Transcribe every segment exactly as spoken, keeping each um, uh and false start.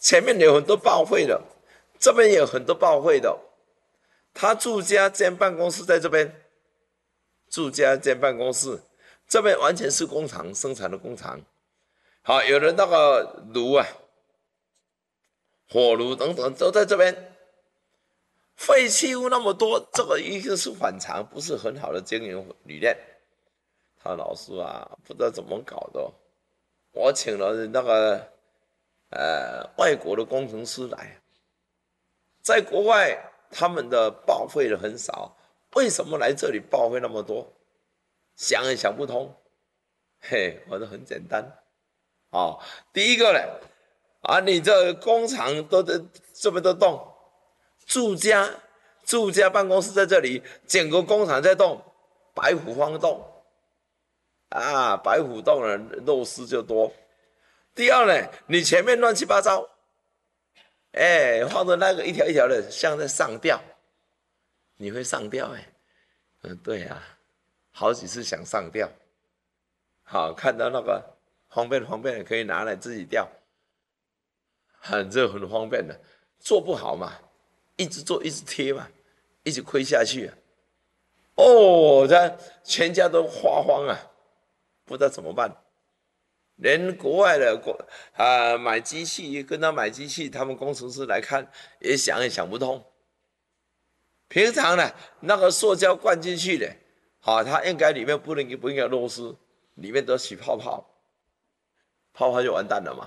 前面有很多报废的，这边也有很多报废的。他住家兼办公室在这边，住家兼办公室，这边完全是工厂生产的工厂。好，有的那个炉啊、火炉等等都在这边。废弃物那么多，这个一个是反常，不是很好的经营理念。他老师啊，不知道怎么搞的，我请了那个呃外国的工程师来，在国外他们的报废的很少，为什么来这里报废那么多？想也想不通。嘿，我说很简单，哦，第一个呢，啊，你这工厂都在这边都动。住家住家办公室在这里，整个工厂在动，白虎荒动啊，白虎洞了，漏丝就多。第二呢，你前面乱七八糟，哎、欸，放的那个一条一条的，像在上吊，你会上吊哎、欸？嗯，对啊，好几次想上吊，好看到那个方便方便的可以拿来自己吊，很这很方便的，做不好嘛。一直做，一直贴嘛，一直亏下去啊！哦，这全家都发慌啊，不知道怎么办。连国外的国啊、呃、买机器，跟他买机器，他们工程师来看也想也想不通。平常呢，那个塑胶灌进去的，好、啊，它应该里面不能不应该漏丝，里面都起泡泡，泡泡就完蛋了嘛。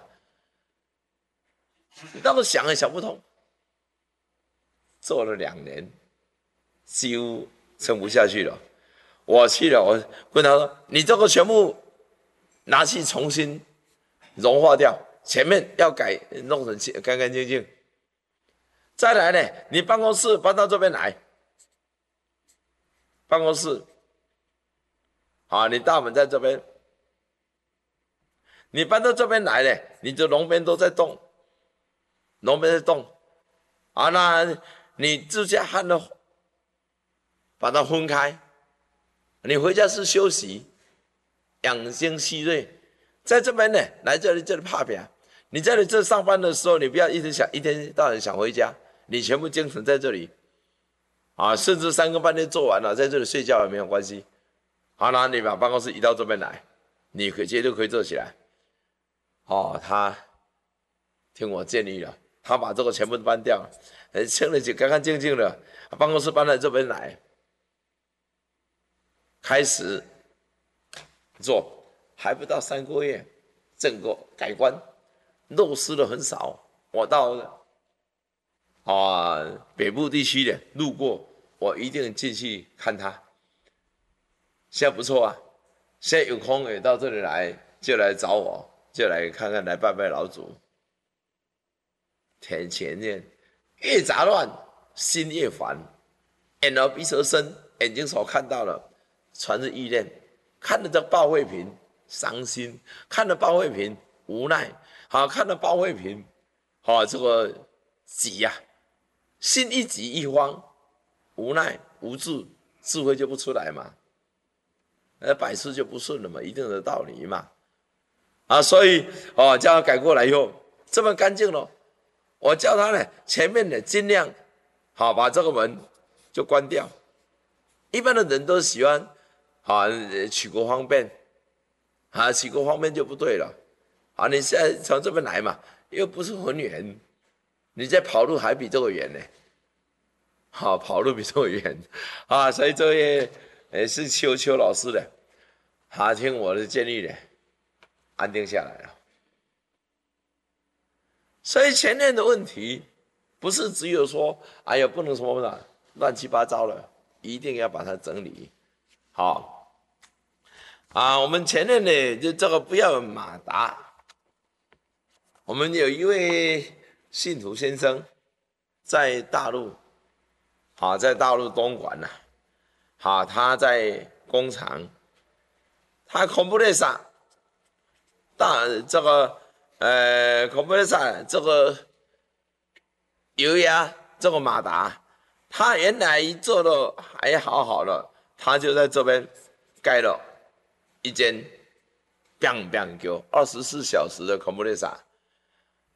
那个想也想不通。做了两年，几乎撑不下去了。我去了，我跟他说：“你这个全部拿去重新融化掉，前面要改，弄成干干净净。再来呢，你办公室搬到这边来，办公室，好，你大门在这边，你搬到这边来呢，你的龙边都在动，龙边在动，啊，那。”你住家和的把它分开，你回家是休息，养精蓄锐。在这边呢，来这里这里怕表。你在你这上班的时候，你不要一直想一天到晚想回家，你全部精神在这里，啊，甚至三更半夜做完了，在这里睡觉也没有关系。好，那你把办公室移到这边来，你可绝对可以做起来。哦，他听我建议了。他把这个全部搬掉了，清了就干干净净的，办公室搬到这边来，开始做，还不到三个月，整个改观，漏丝的很少。我到啊北部地区的路过，我一定进去看他。现在不错啊，现在有空也到这里来，就来找我，就来看看，来拜拜老祖。天前面越杂乱，心越烦，眼耳鼻舌身，眼睛所看到的全是意念，看着这报废品伤心，看着报废品无奈，好看着报废品，好这个急呀、啊，心一急一慌，无奈无助，智慧就不出来嘛，那百事就不顺了嘛，一定的道理嘛，啊，所以哦，叫他改过来以后，这么干净了。我叫他呢，前面呢尽量好把这个门就关掉。一般的人都喜欢啊取个方便，啊取个方便就不对了。啊，你现在从这边来嘛，又不是很远，你再跑路还比这个远呢。好，跑路比这个远啊，所以这位也是秋秋老师的，他听我的建议呢，安定下来了。所以前面的问题，不是只有说，哎呀，不能什么的乱七八糟了，一定要把它整理好。啊，我们前面呢，就这个不要马达。我们有一位信徒先生，在大陆，啊，在大陆东莞呐，啊，他在工厂，他恐怖的啥，大这个。呃，恐怖的上这个油压这个马达，他原来做的还好好的，他就在这边盖了一间 biang biang 九二十四小时的恐怖的上，